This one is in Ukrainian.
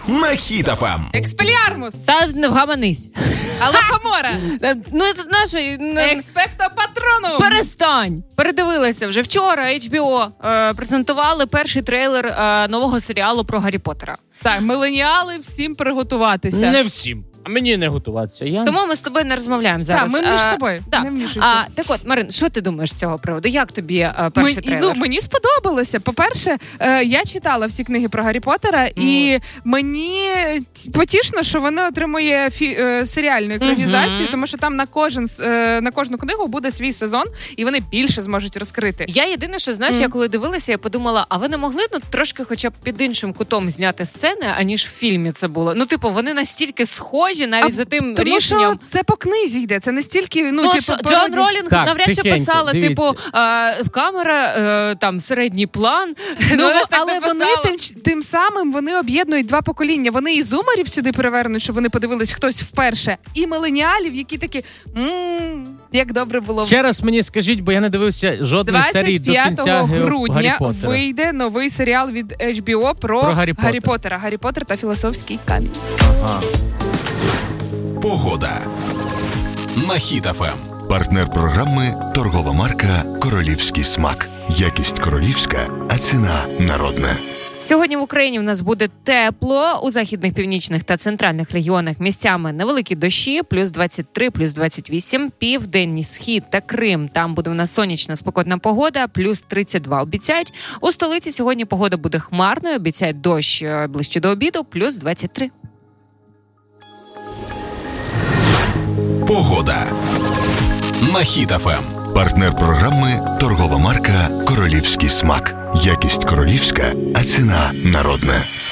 на Хіт FM. Експеліармус. Та вгаманись. Алахомора. Ну, це наше... Експекто патрону. Перестань! Передивилася вже. Вчора HBO презентували перший трейлер нового серіалу про Гаррі Поттера. Так, миленіали, всім приготуватися. Не всім. А мені не готуватися. Тому ми з тобою не розмовляємо зараз. Так, ми між собою. Да. Не вмішуйся. Так от, Марин, що ти думаєш з цього приводу? Як тобі перший трейлер? Мені сподобалося. По-перше, я читала всі книги про Гаррі Поттера, і мені потішно, що вони отримує серіальну екранізацію, тому що там на кожну книгу буде свій сезон, і вони більше зможуть розкрити. Я єдине, що, знаєш, я коли дивилася, я подумала, а ви не могли трошки хоча б під іншим кутом зняти сцени, аніж в фільмі це було? Ну, типу, вони настільки схожі навіть за тим тому рішенням. Тому що це по книзі йде, це не стільки, Джон Ролінг так, навряд чи писала, дивіться. типу, камера, там, середній план. Але вони тим самим вони об'єднують два покоління. Вони і зумерів сюди перевернуть, щоб вони подивились хтось вперше, і миленіалів, які такі, як добре було. Ще раз мені скажіть, бо я не дивився жодної серії до кінця 25 грудня Гаррі Поттера. вийде новий серіал від HBO про Гаррі Поттера. Гаррі Поттер та філософський камінь. Погода на Хіт FM. Партнер програми – торгова марка «Королівський смак». Якість королівська, а ціна народна. Сьогодні в Україні в нас буде тепло. У західних, північних та центральних регіонах місцями невеликі дощі, плюс 23, плюс 28. Південний схід та Крим. Там буде в нас сонячна, спекотна погода, плюс 32 обіцяють. У столиці сьогодні погода буде хмарною, обіцяють дощ ближче до обіду, плюс 23. Погода на Хіт FM. Партнер програми – торгова марка «Королівський смак». Якість королівська, а ціна народна.